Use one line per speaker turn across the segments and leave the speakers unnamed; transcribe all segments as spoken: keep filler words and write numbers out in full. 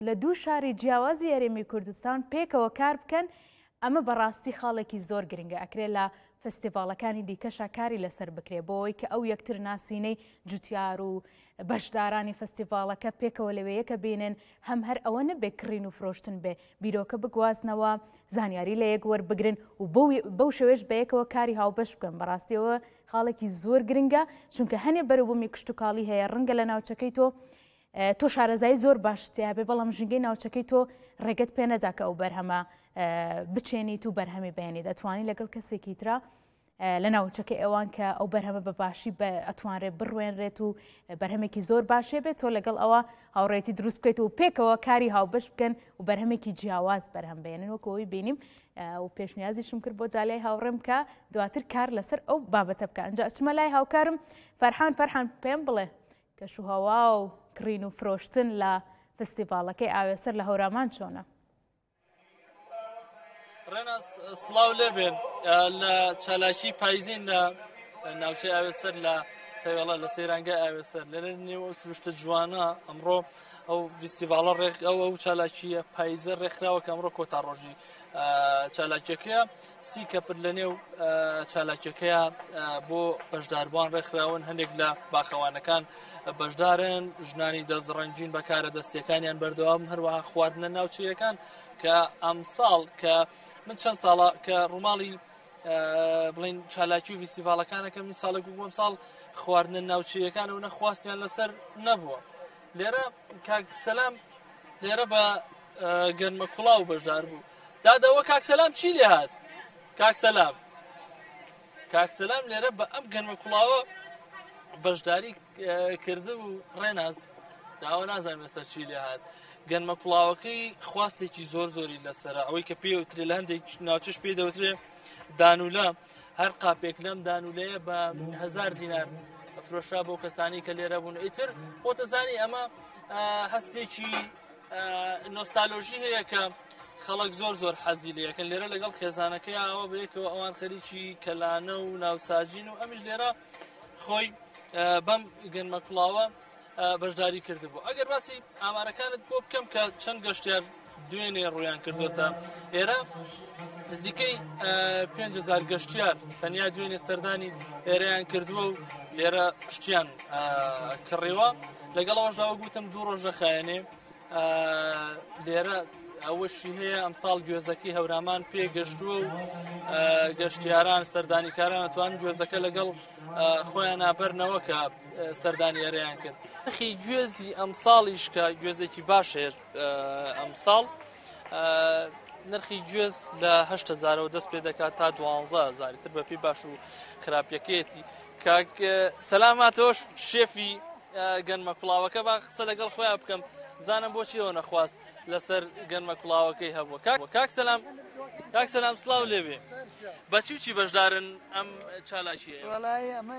لە دوو شاری جیاوازی هەرێمی کوردستان پێکەوە کار بکەن ئەمە بەڕاستی خاڵێکی زۆر گرنگە ئەکرێت لە فستیڤاڵەکانی دیکەشە کاری لەسەر بکرێ بۆەوەی کە ئەو یەکتر ناسینەی جوتیار و بەشدارانی فستیڤاڵەکە پێکەوە لەوەیەکە بینن هەم هەر ئەوە نەبێ کڕین و فرۆشتن بێ بیرۆکە بگوازنەوە زانیاری لە یەک وەربگرن و بەو شێوێش بە یەکەوە کاری هاوبەش بکەن بەڕاستیەوە خاڵێکی زۆر گرنگە چونکە هەنێ بەروبوومی کشتتوکاڵی هەیە ڕەنگە لە ناوچەکەی تۆ تۆ شارەزای زۆر باشتیا بێ بەڵام ژنگەی ناوچەکەی تۆ ڕێگەت پێ نەداکە ئەو بەرهەمە بچێنیت و بەرهەمی بێنی دەتوانانی لەگەڵ کەسێکی ترا لە ناوچەکەی ئەوان کە ئەو بەرهەمە بە باشی ئەتوانرێت بڕوێنرێت و بەرهەمێکی زۆر باشێ بێت تۆ لەگەڵ ئەوە هاوڕێتی دروست بکەیت و پێکەوە کاری هاوبەش بکەن و بەرهەمێکی جیاواز بەرهەم بێنن وەکەوەی بینیم و پێشنیازیشم کرد بۆ دالای هاوڕێم کە دواتر کار لەسەر ئەو بابەتە بکە ئەنجا ئەچمە لای هاوکارم فەرحان فەرحان پێم بڵێ کەشوهەوا و کڕین و فرۆشتن لە فستیڤاڵەکەی ئاوێسەر لە هەورامان چۆنە؟
ڕێناز سڵاو لێبێن لە چالاکی پاییزین لە ناوچەی ئاوێسەر لە پێوەڵە لە سەیرانگای ئاوێسەر لەرە نێوە سروشتە جوانە ئەمڕۆ ئەو فستیڤاڵە ڕێک ئەو ئەو چالاکیە پاییزە ڕێکخراوە کە ئەمڕۆ کۆتا ڕۆژی چالاکیەکەیە سی کەپر لە نێو چالاکیەکەیە بۆ بەشداربووان ڕێکخراون هەندێک لە باخەوانەکان بەشدارن ژنانی دەستڕەنجین بەکارە دەستیەکانیان بەردەوام هەروەها خواردنە ناوچەیەکان کە ئەم ساڵ کە من چەند ساڵە کە ڕووماڵی بڵین چالاکی و فستیڤاڵەکانەکەم من ساڵێک بووم ساڵ خواردنە ناوچەیەکانە و نەخواستیان لەسەر نەبووە لێرە کاک سەلام لێرە بە گەنمە کوڵاو بەشدار بوو دادەوە کاک سەلام چی لێ هات کاک سەلام کاک سەلام لێرە بە ئەم گەنمە کوڵاوە بەشداری کرده و ڕێناز جاوە نازانم ئێستا چی لێ هات گەنمە کوڵاوەکەی خواستێکی زۆر زۆری لەسەرە ئەوەی کە پێوترێ لە هەندێک ناوچەش پێ دەوترێ دانولە هەر قاپێک لەم دانولەیە بە هەزار دینار فرۆشرا بۆ کەسانی کە لێرە بوون ئیتر خۆتەزانی ئەمە هەستێکی نۆستالۆژی هەیە کە خەڵک زۆر زۆر حەزی لەکەن لێرە لەگەڵ خێزانەکەی ئەوە بەیەکەوە ئەوان خەریکی کەلانە و ناوساژین و ئەمیش لێرە خۆی بەم گەنمە کوڵاوە بەشداری کردبوو ئەگەر باسی ئامارەکانت بۆ بکەم کە چەند گەشتیار دوێنێ ڕویان کردوتە ئێرە نزیکەی پێنج هەزار گەشتیار تەنیا دوێنێ سەردانی ئێرەیان کردووە و لێرە شتیان کڕێوە لەگەڵەوەشداوە گوتم دوو ڕۆژە خایەنێ لێرە ئەوەشی هەیە ئەمساڵ گوێزەکەی هەورامان پێ گەشتووە و گەشتیاران سەردانیکاران ئەتوان گوێزەکە لەگەڵ خۆیان نابەرنەوە کە سەردانی ئێرەیان کرد نرخی گوێزی ئەمساڵیش کە گوێزێکی باش هەیە ئەمساڵ نرخی گوێز لە هەشت هەزارەوە دەست پێ دەکات تا دوانزە هەزاری تر بەپی باش و خراپیەکەیەتی کاک سەلاماتەوەش شێفی گەنمە کوڵاوەکە با قسە لەگەڵ خۆیان بکەم بزانم بۆچی ئەوە نەخواست لەسەر گەنمە کوڵاوەکەی هەبووە کاک سەلام کاک سەلام سڵاو لێبێ بەچی چی بەشدارن ئەم چالاکیە
وەڵای ئەمە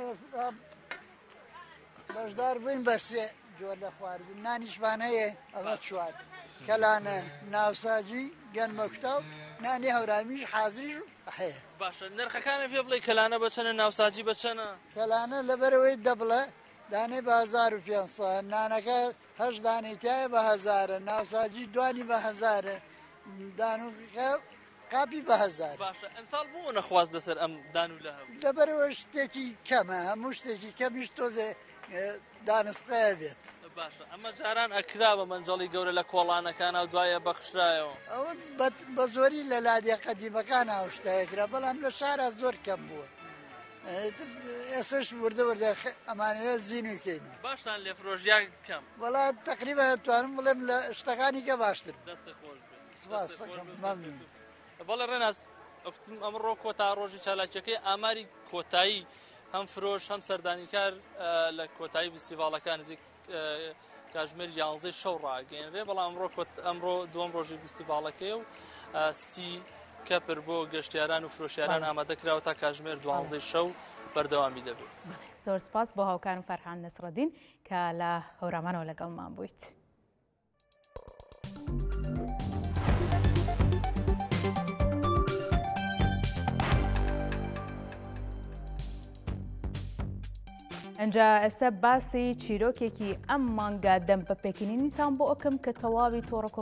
بەشدار بووین بە سێ جۆر لە خواردن نانیشوانەیە ئەمە چوار کەلانە ناوساجی گەنمە کوتاو نانی هەورامیش حازریش هەیە
باشە نرخەکانە پێ بڵێ کەلانە بەچەنە ناوساجی بەچەنە
کەلانە لەبەرەوەی دەبڵە دانێ بە هەزار و پێنجسەد نانەکە هەشت دانێتیایە بە هەزارە ناوساجی دوانی بە هەزارە دانوکە قاپی بە هەزار
باشە ئەمساڵ بۆ نەخواست لەسەر ئەم دانولە هەبوو
لەبەرەوە شتێکی کەمە هەموو شتێکی کەمیش تۆزێ دانسقەیە بێت
باشە ئەمە جاران ئەکرا بە مەنجەڵی گەورە لە کۆڵانەکانە و دوایە بەخشرایەوە
ئەوە بە زۆری لە لادێ قەدیمەکان هاوشتایەکرا بەڵام لە شارە زۆر کەم بووە ئێسش وردە وردە ئەمانەوە زیینوکەین
باشتان لێ فرۆژیان بکەم
وڵا تقریبا دەتوانم بڵێم لە شتەکانی کە باشتر
دەستە خۆش
مەمنون
بەڵێ ڕێناز ئەوتم ئەمڕۆ کۆتا ڕۆژی چالاکیەکەی ئاماری کۆتایی هەم فرۆش هەم سەردانیکار لە کۆتایی فستیڤاڵەکان نزیک کاتژمێر یانزەی شەو ڕاگەیەنرێ بەڵام ئەمڕۆ ئەمڕۆ دووەم ڕۆژی فستیڤاڵەکەی و سی کەپر بۆ گەشتیاران و فرۆشیاران ئامادەکراوە تا کاتژمێر دوانزەی شەو بەردەوامی دەبێت
زۆر سپاس بۆ هاوکار و فەرحان نەسڕەدین کە لە هەورامانەوە لەگەڵمان بوویت. ئەنجا ئێستا باسی چیرۆکێکی ئەم مانگا دەم بە پێکینینیتان بۆ ئەوکەم کە تەواوی تۆڕە